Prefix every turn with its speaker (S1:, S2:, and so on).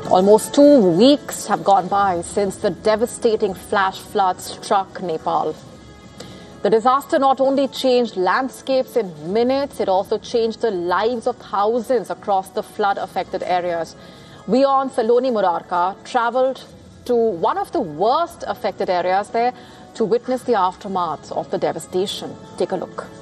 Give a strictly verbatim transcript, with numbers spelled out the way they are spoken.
S1: Almost two weeks have gone by since the devastating flash flood struck Nepal. The disaster not only changed landscapes in minutes, it also changed the lives of thousands across the flood-affected areas. We on Saloni Murarka travelled to one of the worst affected areas there to witness the aftermath of the devastation. Take a look.